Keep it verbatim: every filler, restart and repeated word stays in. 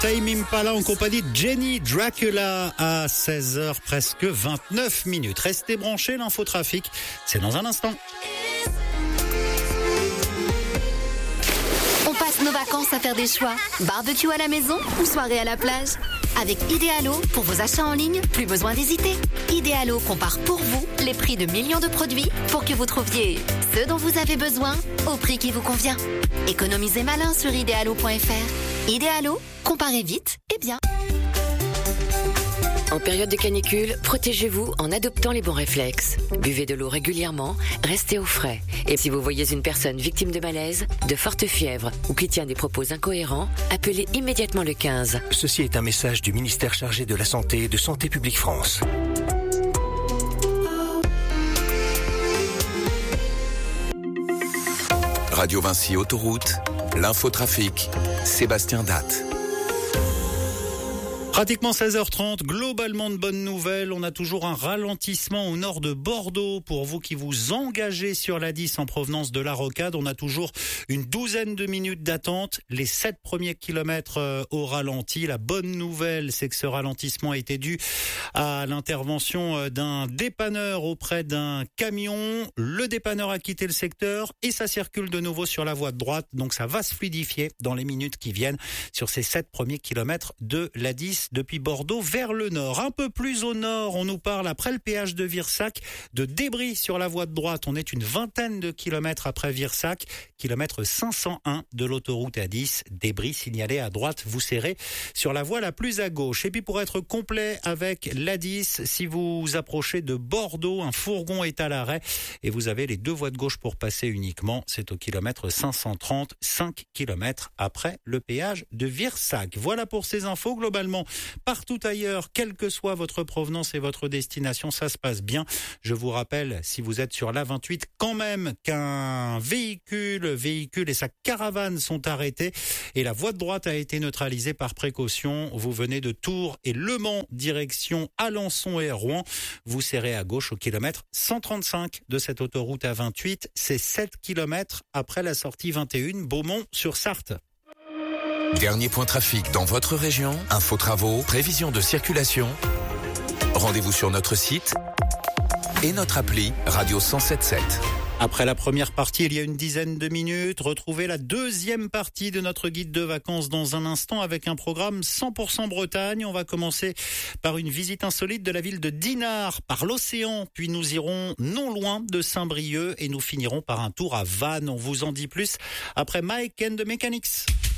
Tame Impala en compagnie de Jenny Dracula à seize heures presque vingt-neuf minutes. Restez branchés, l'infotrafic, c'est dans un instant. On passe nos vacances à faire des choix. Barbecue à la maison ou soirée à la plage. Avec Idealo, pour vos achats en ligne, plus besoin d'hésiter. Idealo compare pour vous les prix de millions de produits pour que vous trouviez ce dont vous avez besoin au prix qui vous convient. Économisez malin sur idealo point f r. Idealo, comparez vite et bien. En période de canicule, protégez-vous en adoptant les bons réflexes. Buvez de l'eau régulièrement, restez au frais. Et si vous voyez une personne victime de malaise, de forte fièvre ou qui tient des propos incohérents, appelez immédiatement le quinze. Ceci est un message du ministère chargé de la Santé et de Santé publique France. Radio Vinci Autoroute, l'infotrafic, Sébastien Datte. Pratiquement seize heures trente, globalement de bonnes nouvelles. On a toujours un ralentissement au nord de Bordeaux. Pour vous qui vous engagez sur l'A dix en provenance de la Rocade, on a toujours une douzaine de minutes d'attente. Les sept premiers kilomètres au ralenti. La bonne nouvelle, c'est que ce ralentissement a été dû à l'intervention d'un dépanneur auprès d'un camion. Le dépanneur a quitté le secteur et ça circule de nouveau sur la voie de droite. Donc ça va se fluidifier dans les minutes qui viennent sur ces sept premiers kilomètres de l'A dix. Depuis Bordeaux vers le nord. Un peu plus au nord, on nous parle après le péage de Virsac de débris sur la voie de droite. On est une vingtaine de kilomètres après Virsac, kilomètre cinq cent un de l'autoroute A dix. Débris signalés à droite, vous serrez sur la voie la plus à gauche. Et puis pour être complet avec l'A dix, si vous approchez de Bordeaux, un fourgon est à l'arrêt et vous avez les deux voies de gauche pour passer uniquement. C'est au kilomètre cinq cent trente, cinq kilomètres après le péage de Virsac. Voilà pour ces infos globalement. Partout ailleurs, quelle que soit votre provenance et votre destination, ça se passe bien. Je vous rappelle, si vous êtes sur l'A vingt-huit, quand même qu'un véhicule, véhicule et sa caravane sont arrêtés et la voie de droite a été neutralisée par précaution. Vous venez de Tours et Le Mans, direction Alençon et Rouen. Vous serrez à gauche au kilomètre cent trente-cinq de cette autoroute A vingt-huit. C'est sept kilomètres après la sortie vingt et un, Beaumont-sur-Sarthe. Dernier point trafic dans votre région, info travaux, prévision de circulation. Rendez-vous sur notre site et notre appli Radio cent sept virgule sept. Après la première partie, il y a une dizaine de minutes, retrouvez la deuxième partie de notre guide de vacances dans un instant avec un programme cent pour cent Bretagne. On va commencer par une visite insolite de la ville de Dinard par l'océan, puis nous irons non loin de Saint-Brieuc et nous finirons par un tour à Vannes. On vous en dit plus après Mike and the Mechanics.